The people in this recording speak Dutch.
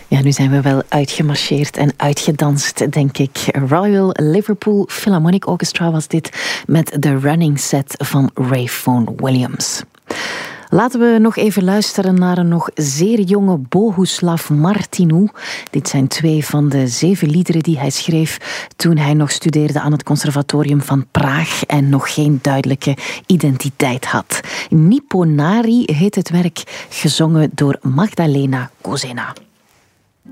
Ja, nu zijn we wel uitgemarcheerd en uitgedanst, denk ik. Royal Liverpool Philharmonic Orchestra was dit met de running set van Rayfone Williams. Laten we nog even luisteren naar een nog zeer jonge Bohuslav Martinu. Dit zijn 2 van de 7 liederen die hij schreef toen hij nog studeerde aan het Conservatorium van Praag en nog geen duidelijke identiteit had. Niponari heet het werk, gezongen door Magdalena Kozena.